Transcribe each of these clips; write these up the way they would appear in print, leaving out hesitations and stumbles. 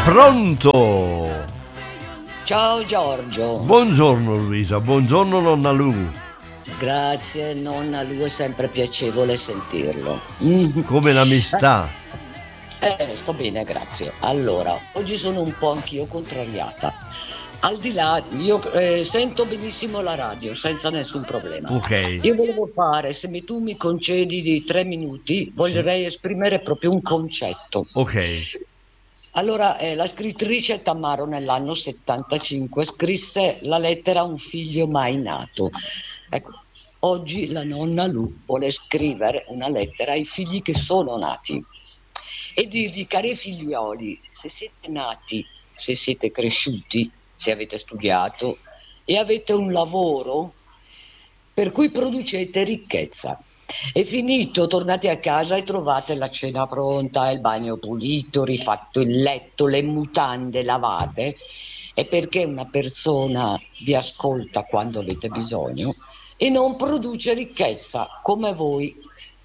Pronto? Ciao Giorgio. Buongiorno Luisa, buongiorno nonna Lu. Grazie nonna Lu, è sempre piacevole sentirlo. Come l'amistà. Sto bene, grazie. Allora, oggi sono un po' anch'io contrariata. Al di là, io sento benissimo la radio, senza nessun problema. Ok. Io volevo fare, se tu mi concedi di 3 minuti, vorrei esprimere proprio un concetto. Ok. Allora, la scrittrice Tamaro nell'anno 75 scrisse la lettera a un figlio mai nato. Ecco, oggi la nonna Lu vuole scrivere una lettera ai figli che sono nati e dirgli: cari figlioli, se siete nati, se siete cresciuti, se avete studiato e avete un lavoro per cui producete ricchezza. È finito, tornate a casa e trovate la cena pronta, il bagno pulito, rifatto il letto, le mutande lavate, è perché una persona vi ascolta quando avete bisogno e non produce ricchezza come voi.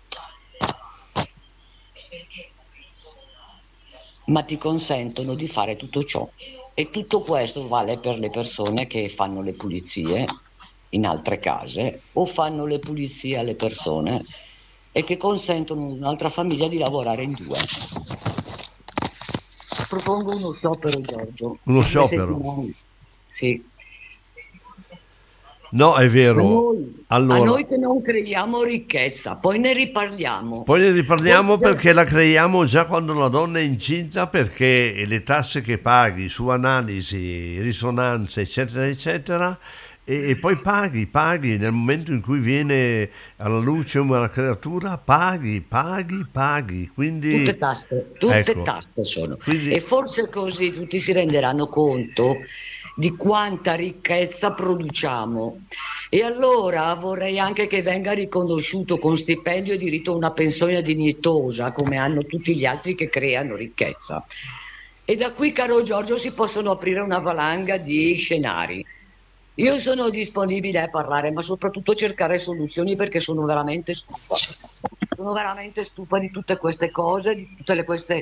Ma ti consentono di fare tutto ciò. E tutto questo vale per le persone che fanno le pulizie in altre case o fanno le pulizie alle persone e che consentono a un'altra famiglia di lavorare in due. Propongo uno sciopero, Giorgio. Uno Di 2 sciopero? settimane. Sì. No, è A vero. noi, a Allora, noi che non creiamo ricchezza, poi ne riparliamo. poi ne riparliamo Forse perché la creiamo già quando la donna è incinta, perché le tasse che paghi su analisi, risonanze, eccetera, eccetera, e poi paghi nel momento in cui viene alla luce una creatura, paghi. tutte Quindi, tutte ecco, tasse sono. E quindi forse così tutti si renderanno conto di quanta ricchezza produciamo. E allora vorrei anche che venga riconosciuto con stipendio e diritto a una pensione dignitosa, come hanno tutti gli altri che creano ricchezza. E da qui, caro Giorgio, si possono aprire una valanga di scenari. Io sono disponibile a parlare, ma soprattutto cercare soluzioni, perché sono veramente stufa. Sono veramente stufa di tutte queste cose, di tutte queste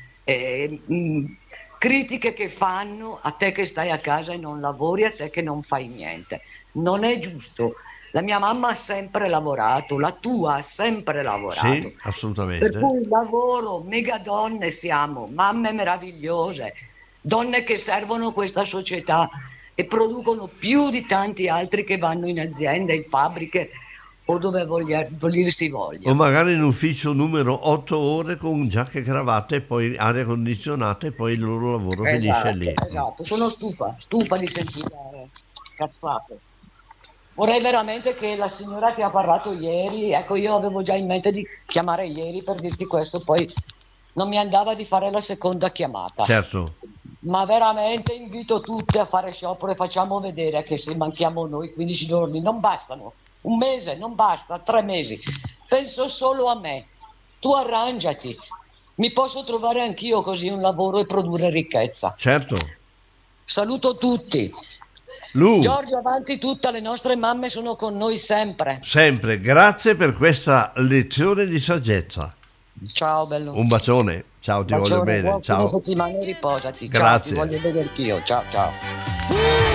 critiche che fanno a te che stai a casa e non lavori, a te che non fai niente. Non è giusto. La mia mamma ha sempre lavorato, la tua ha sempre lavorato. sì, Per assolutamente. cui lavoro, mega donne siamo, mamme meravigliose, donne che servono questa società e producono più di tanti altri che vanno in aziende, in fabbriche o dove voler si O voglia. magari in ufficio numero 8 ore con giacca e cravatta e poi aria condizionata e poi il loro lavoro finisce Esatto, lì. esatto. Sono stufa di sentire cazzate. Vorrei veramente che la signora che ha parlato ieri, ecco, io avevo già in mente di chiamare ieri per dirti questo, poi non mi andava di fare la seconda chiamata. Certo, Ma veramente invito tutti a fare sciopero e facciamo vedere che se manchiamo noi 15 giorni non bastano, un mese non basta, 3 mesi. Penso solo a me. Tu arrangiati. Mi posso trovare anch'io così un lavoro e produrre ricchezza. certo. Saluto tutti. Lu, Giorgio, avanti tutta, le nostre mamme sono con noi sempre. sempre grazie per questa lezione di saggezza. Ciao bello. Un bacione, ciao, ti voglio Bacione, bene, buon fine ciao. settimana e riposati. Ciao, ti Grazie. voglio bene anch'io. Ciao ciao.